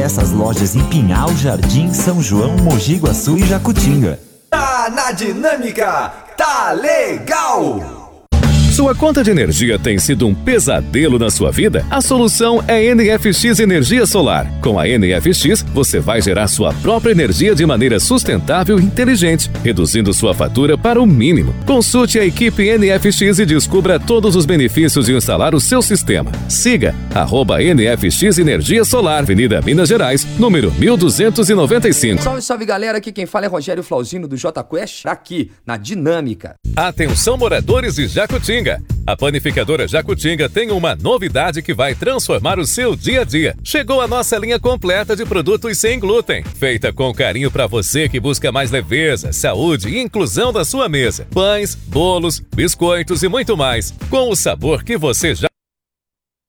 Essas lojas em Pinhal, Jardim, São João, Mogi Guaçu e Jacutinga. Tá na Dinâmica, tá legal! Sua conta de energia tem sido um pesadelo na sua vida? A solução é NFX Energia Solar. Com a NFX, você vai gerar sua própria energia de maneira sustentável e inteligente, reduzindo sua fatura para o mínimo. Consulte a equipe NFX e descubra todos os benefícios de instalar o seu sistema. Siga @NFX Energia Solar, Avenida Minas Gerais, número 1295. Salve, salve galera, aqui quem fala é Rogério Flauzino do J Quest, aqui na Dinâmica. Atenção moradores de Jacutinga. A panificadora Jacutinga tem uma novidade que vai transformar o seu dia a dia. Chegou a nossa linha completa de produtos sem glúten, feita com carinho para você que busca mais leveza, saúde e inclusão da sua mesa. Pães, bolos, biscoitos e muito mais, com o sabor que você já